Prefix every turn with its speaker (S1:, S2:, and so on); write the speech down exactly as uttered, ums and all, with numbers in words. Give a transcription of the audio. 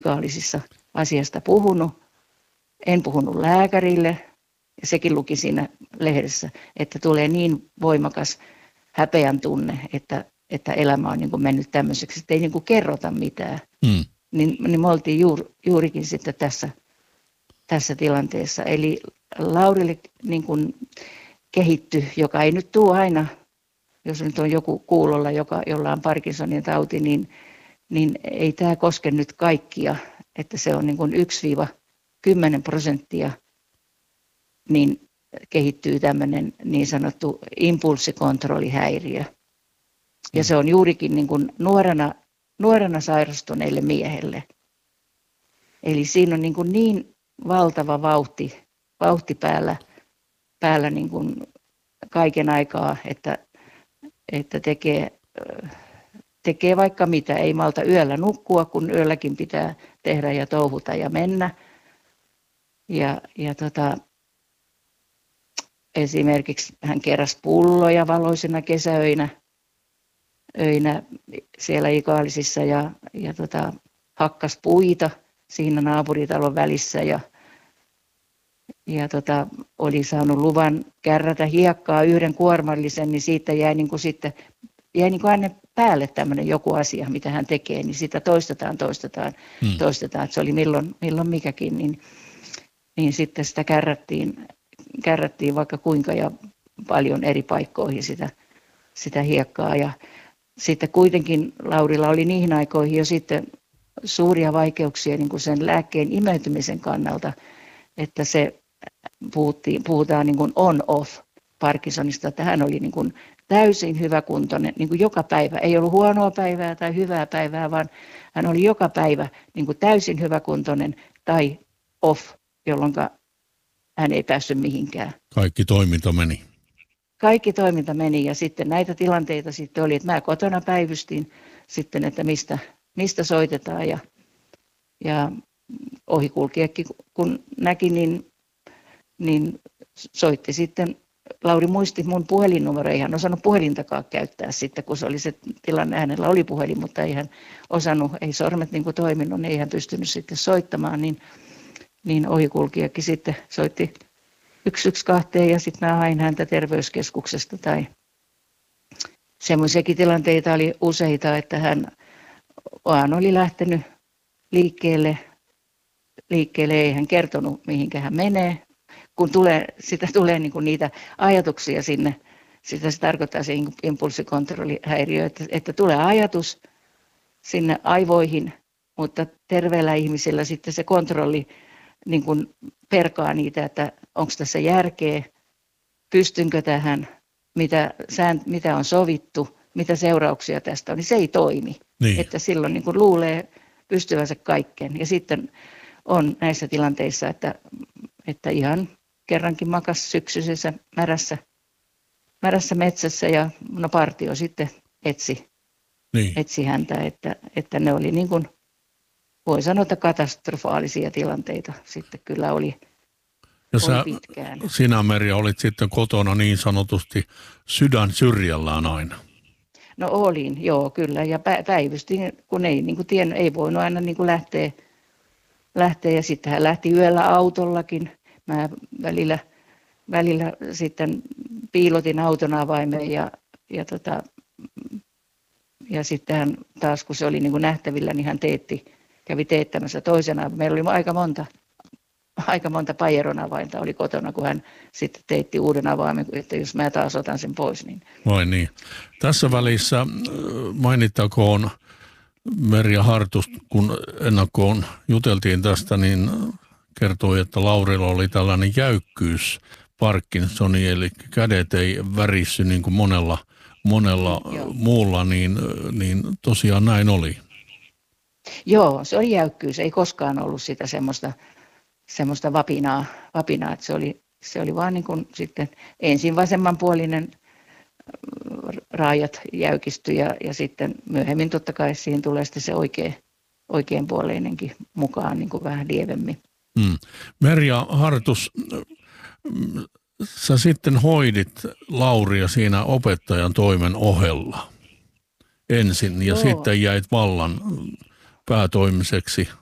S1: Ikaalisissa asiasta puhunut. En puhunut lääkärille, ja sekin luki siinä lehdessä, että tulee niin voimakas häpeän tunne, että, että elämä on niin kuin mennyt tämmöiseksi, että ei niin kuin kerrota mitään. Mm. Niin, niin me oltiin juur, juurikin sitten tässä, tässä tilanteessa. Eli Laurille niin kuin kehittyi, joka ei nyt tule aina, jos nyt on joku kuulolla, joka, jolla on Parkinsonin tauti, niin, niin ei tämä koske nyt kaikkia, että se on niin kuin yksi kymmenen prosenttia, niin kehittyy tämmöinen niin sanottu impulssikontrollihäiriö. Ja se on juurikin niin kuin nuorena, nuorena sairastuneille miehelle. Eli siinä on niin, kuin niin valtava vauhti, vauhti päällä, päällä niin kuin kaiken aikaa, että, että tekee, tekee vaikka mitä. Ei malta yöllä nukkua, kun yölläkin pitää tehdä ja touhuta ja mennä. Ja, ja tota, esimerkiksi hän keräsi pulloja valoisena kesäöinä öinä siellä Ikaalisissa ja, ja tota, hakkas puita siinä naapuritalon välissä ja, ja tota, oli saanut luvan kärrätä hiekkaa yhden kuormallisen, niin siitä jäi, niin kuin sitten, jäi niin kuin aina päälle tämmöinen joku asia, mitä hän tekee, niin sitä toistetaan, toistetaan, hmm. toistetaan, että se oli milloin, milloin mikäkin, niin, niin sitten sitä kärrättiin, kärrättiin vaikka kuinka ja paljon eri paikkoihin sitä, sitä hiekkaa ja sitten kuitenkin Laurilla oli niihin aikoihin jo sitten suuria vaikeuksia niin kuin sen lääkkeen imeytymisen kannalta, että se puhuttiin, puhutaan niin kuin on-off Parkinsonista, että hän oli niin kuin täysin hyväkuntoinen niin kuin joka päivä. Ei ollut huonoa päivää tai hyvää päivää, vaan hän oli joka päivä niin kuin täysin hyväkuntoinen tai off, jolloin hän ei päässyt mihinkään.
S2: Kaikki toiminta meni.
S1: Kaikki toiminta meni ja sitten näitä tilanteita sitten oli, että mä kotona päivystin sitten, että mistä, mistä soitetaan ja, ja ohikulkijakin kun näki, niin, niin soitti sitten. Lauri muisti mun puhelinnumero, ei hän osannut puhelintakaan käyttää sitten, kun se oli se tilanne, hänellä oli puhelin, mutta ei hän osannut, ei sormet niin kuin toiminut, niin ei hän pystynyt sitten soittamaan, niin, niin ohikulkijakin sitten soitti yksi yksi kahteen ja sitten mä hain häntä terveyskeskuksesta tai semmoisiakin tilanteita oli useita, että hän vaan oli lähtenyt liikkeelle, liikkeelle ei hän kertonut mihinkä hän menee, kun tulee, sitä tulee niin kuin niitä ajatuksia sinne, sitä se tarkoittaa se impulssikontrollihäiriö, että, että tulee ajatus sinne aivoihin, mutta terveellä ihmisellä sitten se kontrolli niin kuin perkaa niitä, että onko tässä järkeä, pystynkö tähän, mitä, sään, mitä on sovittu, mitä seurauksia tästä on, niin se ei toimi. Niin. Että silloin niin kuin luulee pystyvänsä kaikkeen. Ja sitten on näissä tilanteissa, että, että ihan kerrankin makas syksyisessä märässä, märässä metsässä ja no partio sitten etsi, niin. etsi häntä, että, että ne oli niin kuin, voi sanoa, että katastrofaalisia tilanteita sitten kyllä oli,
S2: ja
S1: oli
S2: sä,
S1: pitkään.
S2: Sinä, Merja, olit sitten kotona niin sanotusti sydän syrjällään aina.
S1: No olin, joo, kyllä. Ja päivystin, kun ei, niin kuin tiennyt, ei voinut aina niin kuin lähteä, lähteä. Ja sitten hän lähti yöllä autollakin. Mä välillä, välillä sitten piilotin auton avaimeen ja, ja, tota, ja sitten hän taas, kun se oli niin kuin nähtävillä, niin hän teetti. Kävi teettämässä toisena. Meillä oli aika monta, aika monta Pajeron avainta oli kotona, kun hän sitten teetti uuden avaimen, että jos mä taas otan sen pois. Niin.
S2: Vai niin. Tässä välissä mainittakoon Merja Hartus, kun ennakkoon juteltiin tästä, niin kertoi, että Laurilla oli tällainen jäykkyys Parkinsoni, eli kädet ei värissy niin kuin monella, monella muulla, niin, niin tosiaan näin oli.
S1: Joo, se oli jäykkyys. Ei koskaan ollut sitä semmoista, semmoista vapinaa, vapinaa, että se oli, se oli vaan niin kuin sitten ensin vasemmanpuolinen raajat jäykistyi ja, ja sitten myöhemmin totta kai siihen tulee sitten se oikea, oikeanpuoleinenkin mukaan niin kuin vähän lievemmin.
S2: Mm. Merja Hartus, sä sitten hoidit Lauria siinä opettajan toimen ohella ensin ja
S1: Joo.
S2: sitten jäit vallan päätoimiseksi